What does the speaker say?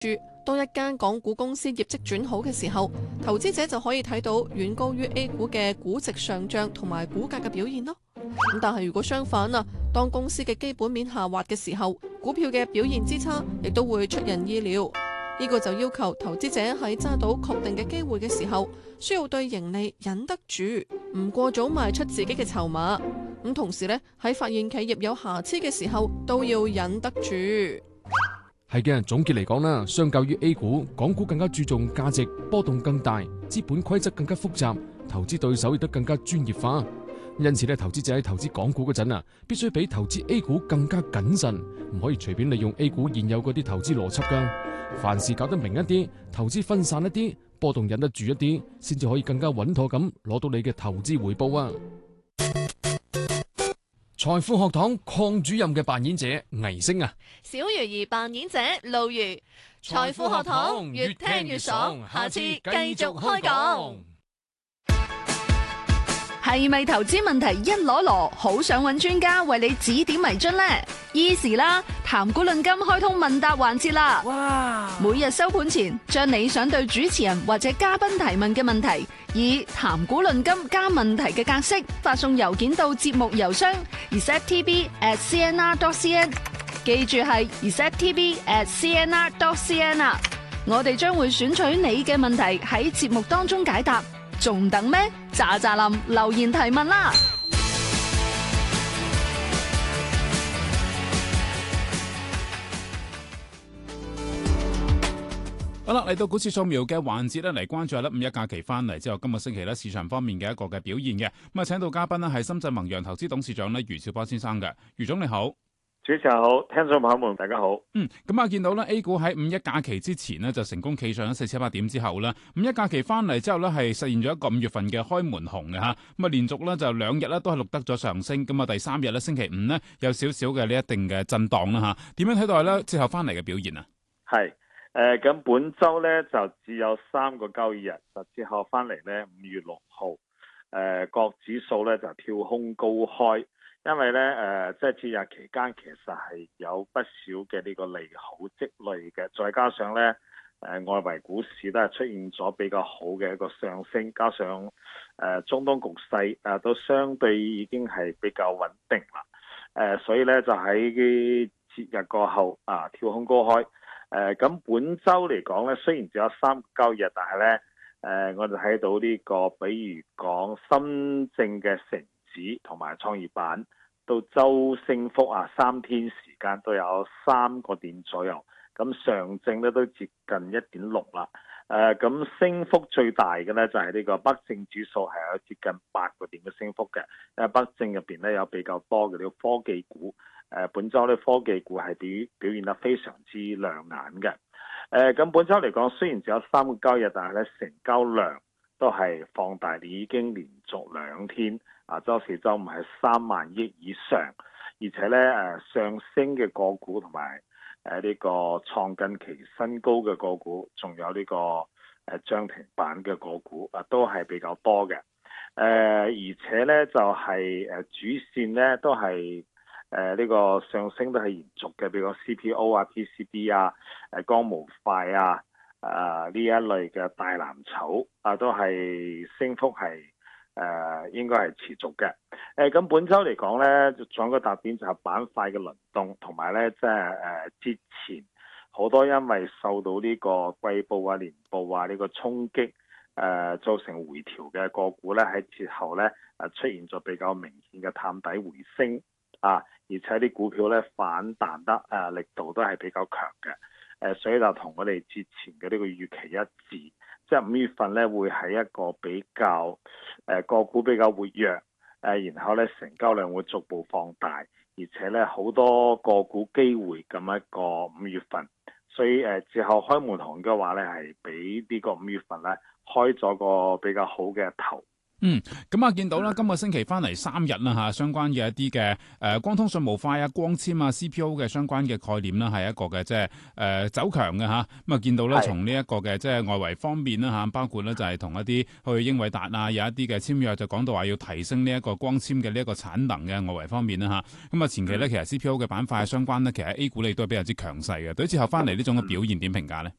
當一間港股公司業績轉好嘅時候，投資者就可以睇到遠高於 A 股嘅估值上漲同埋股價嘅表現咯。咁但係如果相反啊，當公司嘅基本面下滑嘅時候，股票嘅表現之差亦都會出人意料。呢個就要求投資者喺揸到確定嘅機會嘅時候，需要對盈利忍得住，唔過早賣出自己嘅籌碼。咁同時呢，喺發現企業有瑕疵嘅時候，都要忍得住。 係嘅，總結嚟講啦，相較於 A 股，港股更加注重價值，波動更大，資本規則更加複雜，投資對手亦都更加專業化。因此咧，投資者喺投資港股嗰陣啊，必須比投資 A 股更加謹慎，唔可以隨便利用 A 股現有嗰啲投資邏輯噶。凡事搞得明一啲，投資分散一啲，波動忍得住一啲，先至可以更加穩妥咁攞到你嘅投資回報啊！財富學堂鄺主任嘅扮演者倪星啊， 小魚兒扮演者路如，財富學堂越聽越爽，下次繼續開講。 係咪投資問題一籮籮，好想揾專家為你指點迷津呢？Easy 啦，談股論金開通問答環節啦！哇！每日收盤前，將你想對主持人或者嘉賓提問嘅問題，以談股論金加問題嘅格式發送郵件到節目郵箱 receptv@cnr.cn， 記住係 receptv@cnr.cn 啊！我哋將會選取你嘅問題喺節目當中解答。仲等咩？喳喳林留言提問啦！ 好啦，嚟到股市掃描嘅環節咧，嚟關注下五一假期翻嚟之後，今個星期咧市場方面嘅一個嘅表現嘅。咁啊，請到嘉賓咧係深圳宏洋投資董事長咧余少波先生嘅。余總你好。 主持人好，聽眾朋友們大家好。 咁啊，見到咧 A 股喺五一假期之前呢，就成功企上咗4700點之後咧，五一假期翻嚟之後咧係實現咗一個5月份嘅開門紅嘅吓，咁啊連續咧就2日咧都係錄得咗上升，咁啊第3日咧星期五咧有少少嘅呢一定嘅震盪啦吓，點樣睇待咧之後翻嚟嘅表現啊？ 係咁本周咧就只有3個交易日，就之後翻嚟咧5月6號，國指數咧就跳空高開。因為咧，即係節日期間其實係有不少嘅呢個利好積累嘅，再加上咧，外圍股市都係出現咗比較好嘅一個上升，加上中東局勢都相對已經係比較穩定啦，所以咧就喺節日過後跳空高開，咁本週嚟講咧，雖然只有3個交易日，但係咧，我哋睇到呢個，比如講深證嘅成指同埋創業板到周升幅3天時間都有3個點左右，咁上證咧都接近 1.6 啦，咁升幅最大嘅咧就係呢個北證指數係有接近8個點嘅升幅嘅，因為北證入邊咧有比較多嘅呢個科技股，本週咧科技股係表現得非常之亮眼嘅，咁本週嚟講雖然只有3個交易日，但係咧成交量都係放大，已經連續2天周四周五係3萬億以上，而且咧上升嘅個股同埋呢個創近期新高嘅個股，仲有呢個漲停板嘅個股都係比較多嘅，而且咧就係主線咧都係呢個上升都係延續嘅，譬如個 CPO PCB 光模塊呢一類嘅大藍籌都係升幅係應該係持續嘅。咁本週嚟講咧，仲有個特點就係板塊嘅輪動，同埋咧即係之前好多因為受到呢個季報年報呢個衝擊造成回調嘅個股咧，喺節後咧出現咗比較明顯嘅探底回升而且啲股票咧反彈得力度都係比較強嘅。所以就同我哋節前嘅呢個預期一致，即係5月份咧會係一個比較個股比較活躍，然後咧成交量會逐步放大，而且咧好多個股機會咁一個5月份，所以之後開門紅嘅話咧係比呢個5月份咧開咗個比較好嘅頭， 咁啊見到啦，今個星期翻嚟3日啦嚇，相關嘅一啲嘅光通訊模塊啊、光纖啊、CPO 嘅相關嘅概念啦，係一個嘅即係走強嘅嚇。咁啊見到咧，從呢一個嘅即係外圍方面啦嚇，包括咧就係同一啲去英偉達啊，有一啲嘅簽約就講到話要提升呢一個光纖嘅呢一個產能嘅外圍方面啦嚇。咁啊前期咧其實 CPO 嘅板塊相關咧，其實 A 股你都係比較之強勢嘅。對之後翻嚟呢種嘅表現點評價咧？